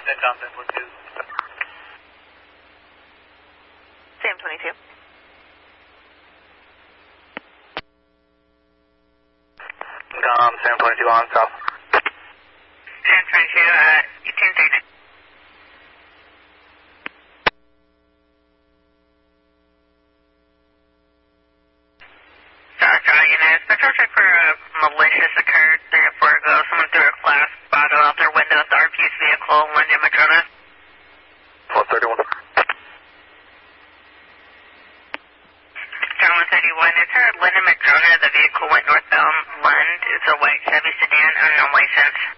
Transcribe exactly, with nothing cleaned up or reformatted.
CENTCOM ten forty-two. Sam twenty-two. CENTCOM Sam twenty-two on south. Sam twenty-two, uh, eighteen thirty. Sorry, you know, special check for uh, malicious occurred three or four ago. Someone threw a glass bottle out their window at the R P S vehicle, London Madrona. one thirty-one. John one thirty-one, it's our London Madrona. The vehicle went northbound Lund. It's a white Chevy sedan, unknown license.